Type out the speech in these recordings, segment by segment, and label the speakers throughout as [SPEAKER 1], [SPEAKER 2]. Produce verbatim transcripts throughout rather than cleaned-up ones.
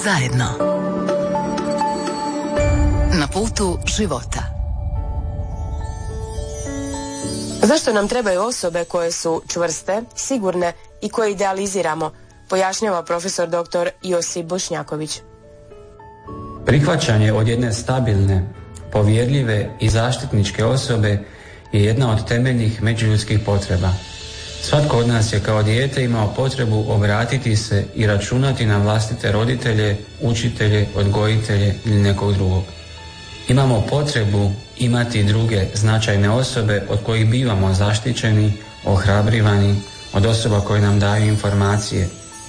[SPEAKER 1] zajedno. Na putu života.
[SPEAKER 2] Zašto nam trebaju osobe koje su čvrste, sigurne i koje idealiziramo, pojašnjava profesor doktor Josip Bošnjaković.
[SPEAKER 3] Prihvaćanje od jedne stabilne, povjerljive i zaštitničke osobe je jedna od temeljnih međuljudskih potreba. Svatko od nas je kao dijete imao potrebu obratiti se i računati na vlastite roditelje, učitelje, odgojitelje ili nekog drugog. Imamo potrebu imati druge značajne osobe od kojih bivamo zaštićeni, ohrabrivani, od osoba koje nam daju informacije.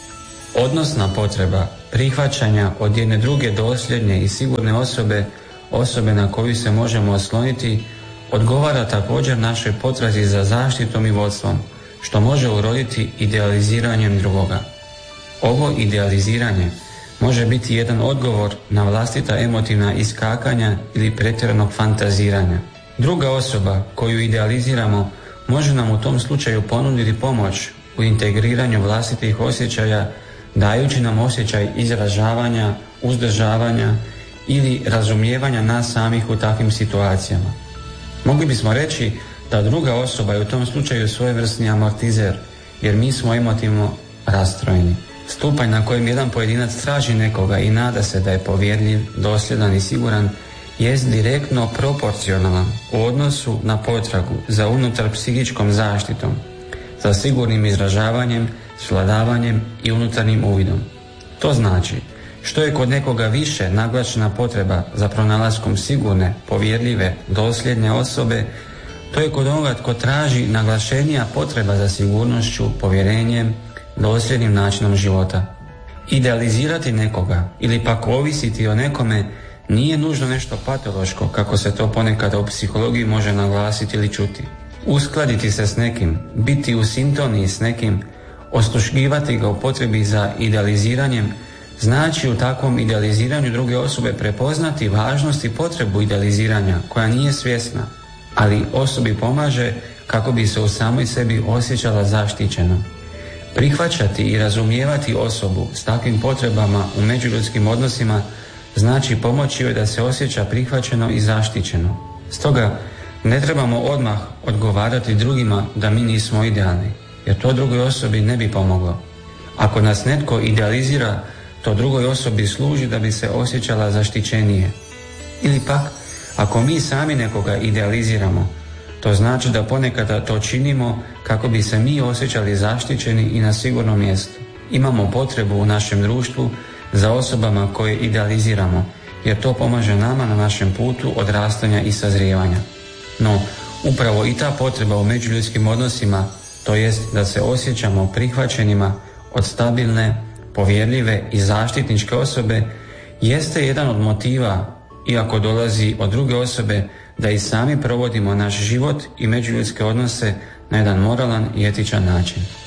[SPEAKER 3] Odnosna potreba prihvaćanja od jedne druge dosljedne i sigurne osobe, osobe na koju se možemo osloniti, odgovara također našoj potrazi za zaštitom i vodstvom, što može uroditi idealiziranjem drugoga. Ovo idealiziranje može biti jedan odgovor na vlastita emotivna iskakanja ili pretjeranog fantaziranja. Druga osoba koju idealiziramo može nam u tom slučaju ponuditi pomoć u integriranju vlastitih osjećaja, dajući nam osjećaj izražavanja, uzdržavanja ili razumijevanja nas samih u takvim situacijama. Mogli bismo reći da druga osoba je u tom slučaju svojevrsni amortizer, jer mi smo emotivno rastrojeni. Stupanj na kojem jedan pojedinac traži nekoga i nada se da je povjerljiv, dosljedan i siguran jest direktno proporcionalan u odnosu na potragu za unutar psihičkom zaštitom, za sigurnim izražavanjem, svladavanjem i unutarnjim uvidom. To znači, što je kod nekoga više naglašena potreba za pronalaskom sigurne, povjerljive, dosljedne osobe, to je kod onoga tko traži naglašenija potreba za sigurnošću, povjerenjem, dosljednim načinom života. Idealizirati nekoga ili pak ovisiti o nekome nije nužno nešto patološko, kako se to ponekad u psihologiji može naglasiti ili čuti. Uskladiti se s nekim, biti u sintoniji s nekim, osluškivati ga u potrebi za idealiziranjem, znači u takvom idealiziranju druge osobe prepoznati važnost i potrebu idealiziranja koja nije svjesna, ali osobi pomaže kako bi se u samoj sebi osjećala zaštićeno. Prihvaćati i razumijevati osobu s takvim potrebama u međuljudskim odnosima znači pomoći joj da se osjeća prihvaćeno i zaštićeno. Stoga ne trebamo odmah odgovarati drugima da mi nismo idealni, jer to drugoj osobi ne bi pomoglo. Ako nas netko idealizira, to drugoj osobi služi da bi se osjećala zaštićenije. Ili pak, ako mi sami nekoga idealiziramo, to znači da ponekada to činimo kako bi se mi osjećali zaštićeni i na sigurnom mjestu. Imamo potrebu u našem društvu za osobama koje idealiziramo, jer to pomaže nama na našem putu odrastanja i sazrijevanja. No, upravo i ta potreba u međuljudskim odnosima, to jest da se osjećamo prihvaćenima od stabilne, povjerljive i zaštitničke osobe, jeste jedan od motiva, iako dolazi od druge osobe, da i sami provodimo naš život i međuljudske odnose na jedan moralan i etičan način.